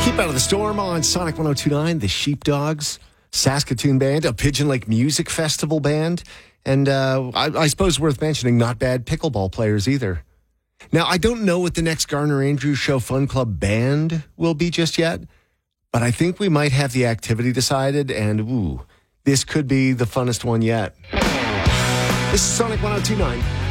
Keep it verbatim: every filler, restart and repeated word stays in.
Keep Out of the Storm on Sonic one oh two point nine, the Sheepdogs, Saskatoon band, a Pigeon Lake Music Festival band, and uh, I, I suppose worth mentioning, not bad pickleball players either. Now, I don't know what the next Garner Andrews Show Fun Club band will be just yet, but I think we might have the activity decided, and ooh, this could be the funnest one yet. This is Sonic one oh two point nine.